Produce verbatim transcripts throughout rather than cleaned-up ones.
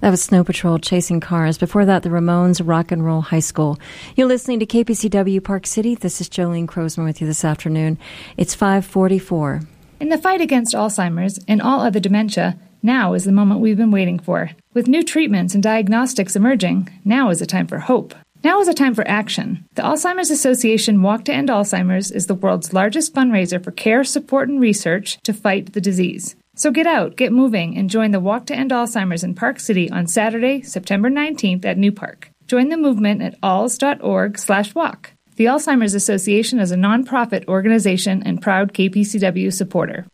That was Snow Patrol, Chasing Cars. Before that, the Ramones, Rock and Roll High School. You're listening to K P C W Park City. This is Jolene Crosman with you this afternoon. It's five forty-four. In the fight against Alzheimer's and all other dementia, now is the moment we've been waiting for. With new treatments and diagnostics emerging, now is a time for hope. Now is a time for action. The Alzheimer's Association Walk to End Alzheimer's is the world's largest fundraiser for care, support, and research to fight the disease. So get out, get moving, and join the Walk to End Alzheimer's in Park City on Saturday, September nineteenth at New Park. Join the movement at alz.org slash walk. The Alzheimer's Association is a nonprofit organization and proud K P C W supporter.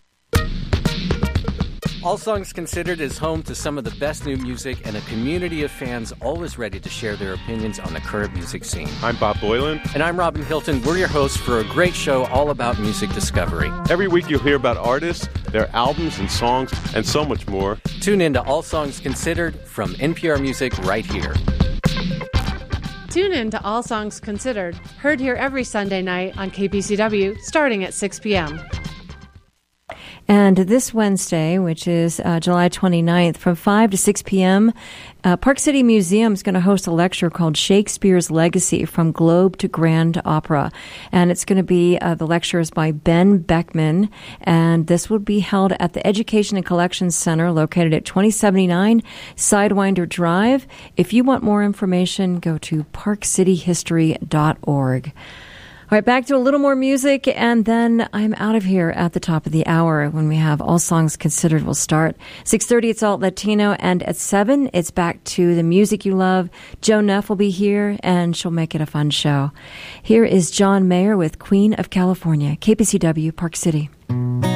All Songs Considered is home to some of the best new music and a community of fans always ready to share their opinions on the current music scene. I'm Bob Boylan. And I'm Robin Hilton. We're your hosts for a great show all about music discovery. Every week you'll hear about artists, their albums and songs, and so much more. Tune in to All Songs Considered from N P R Music right here. Tune in to All Songs Considered, heard here every Sunday night on K P C W starting at six p.m. And this Wednesday, which is uh, July twenty-ninth, from five to six p.m., uh, Park City Museum is going to host a lecture called Shakespeare's Legacy from Globe to Grand Opera. And it's going to be, uh, the lecture is by Ben Beckman, and this will be held at the Education and Collections Center located at twenty seventy-nine Sidewinder Drive. If you want more information, go to park city history dot org. All right, back to a little more music, and then I'm out of here at the top of the hour when we have All Songs Considered. We'll start six thirty, it's Alt Latino, and at seven, it's back to the music you love. Joe Neff will be here, and she'll make it a fun show. Here is John Mayer with Queen of California, K P C W, Park City.